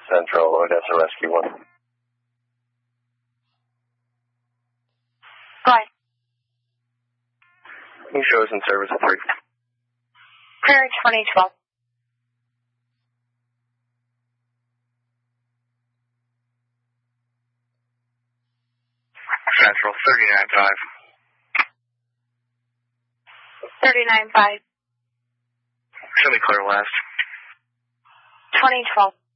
Central, Odessa Rescue 1. Go ahead. He shows in service at 3. Prairie 2012. Central 39.5. 39.5. Show me clear west. 2012.